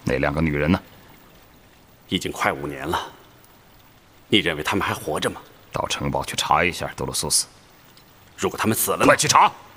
那2个女人呢？ 已经快5年了。你认为他们还活着吗？ 到城堡去查一下，多罗苏斯。 如果他们死了呢？ 快去查！